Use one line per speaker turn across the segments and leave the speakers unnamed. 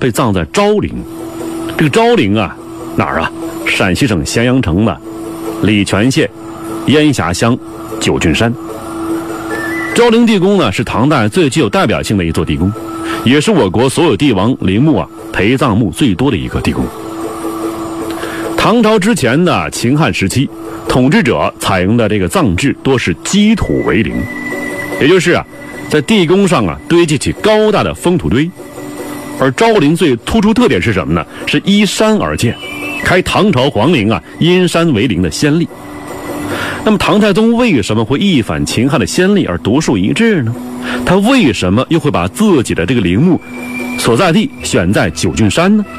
被葬在昭陵。这个昭陵啊，哪儿啊？陕西省咸阳城的礼泉县烟霞乡九郡山。昭陵地宫呢，是唐代最具有代表性的一座地宫，也是我国所有帝王陵墓陪葬墓最多的一个地宫。唐朝之前的秦汉时期，统治者采用的这个葬制多是积土为陵，也就是在地宫上堆积起高大的封土堆。而昭陵最突出特点是什么呢？是依山而建，开唐朝皇陵因山为陵的先例。那么唐太宗为什么会一反秦汉的先例而独树一帜呢？他为什么又会把自己的这个陵墓所在地选在九郡山呢？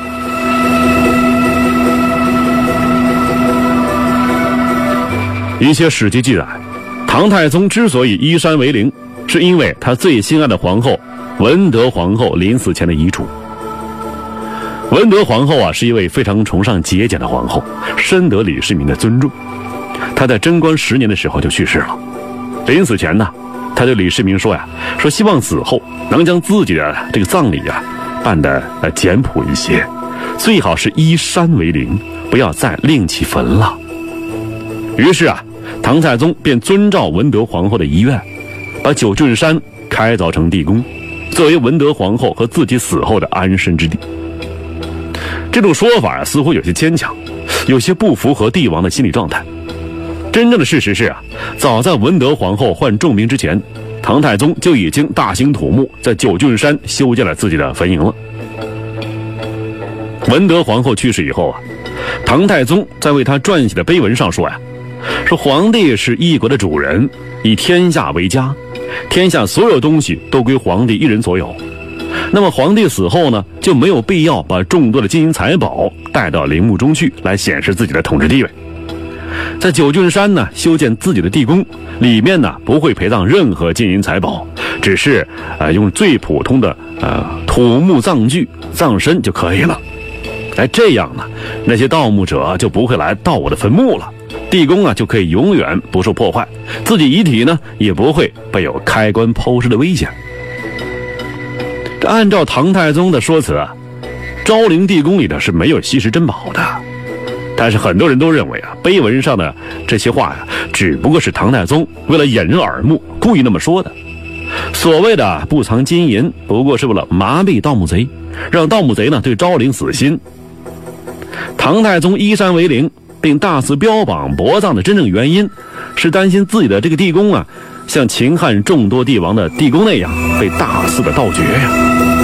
一些史籍记载，唐太宗之所以依山为陵，是因为他最心爱的皇后文德皇后临死前的遗嘱。文德皇后是一位非常崇尚节俭的皇后，深得李世民的尊重。她在贞观10年的时候就去世了。临死前呢，她对李世民说希望死后能将自己的这个葬礼办得简朴一些，最好是依山为陵，不要再另起坟了。于是唐太宗便遵照文德皇后的遗愿，把九郡山开凿成地宫，作为文德皇后和自己死后的安身之地。这种说法似乎有些牵强，有些不符合帝王的心理状态。真正的事实是早在文德皇后患重病之前，唐太宗就已经大兴土木，在九郡山修建了自己的坟茔了。文德皇后去世以后唐太宗在为她撰写的碑文上说皇帝是一国的主人，以天下为家，天下所有东西都归皇帝一人所有。那么皇帝死后呢，就没有必要把众多的金银财宝带到陵墓中去，来显示自己的统治地位。在九郡山呢修建自己的地宫，里面呢不会陪葬任何金银财宝，只是用最普通的土木葬具葬身就可以了。这样呢，那些盗墓者就不会来盗我的坟墓了，地宫就可以永远不受破坏，自己遗体呢也不会被有开棺抛尸的危险。这按照唐太宗的说辞昭陵地宫里的是没有稀世珍宝的。但是很多人都认为碑文上的这些话只不过是唐太宗为了掩人耳目故意那么说的。所谓的不藏金银，不过是为了麻痹盗墓贼，让盗墓贼呢对昭陵死心。唐太宗依山为陵，并大肆标榜薄葬的真正原因，是担心自己的这个地宫像秦汉众多帝王的地宫那样被大肆的盗掘